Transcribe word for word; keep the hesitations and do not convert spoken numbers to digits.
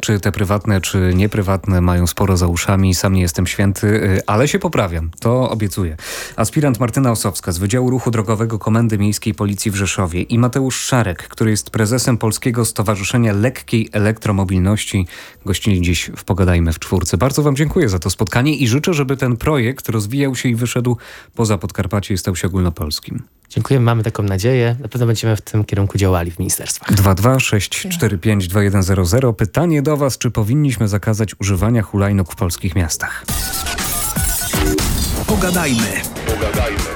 czy te prywatne, czy nieprywatne mają sporo za uszami. Sam nie jestem święty, ale się poprawiam. To obiecuję. Aspirant Martyna Osowska z Wydziału Ruchu Drogowego Komendy Miejskiej Policji w Rzeszowie i Mateusz Szarek, który jest prezesem Polskiego Stowarzyszenia Lekkiej Elektromobilności, gościli dziś w Pogadajmy w Czwórce. Bardzo wam dziękuję za to spotkanie i życzę, żeby ten projekt rozwijał się i wyszedł poza Podkarpacie i stał się ogólnopolskim. Dziękujemy, mamy taką nadzieję. Na pewno będziemy w tym kierunku działali w ministerstwach. dwa dwa sześć cztery pięć dwa jeden zero zero. Pytanie do was, czy powinniśmy zakazać używania hulajnóg w polskich miastach? Pogadajmy. Pogadajmy.